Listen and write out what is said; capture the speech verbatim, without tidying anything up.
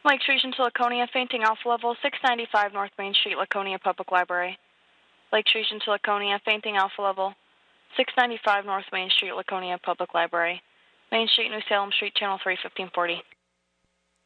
Lake Street into Laconia, fainting alpha level, six ninety-five North Main Street, Laconia Public Library. Lake Street into Laconia, fainting alpha level, six ninety-five North Main Street, Laconia Public Library. Main Street, New Salem Street, channel three, fifteen forty.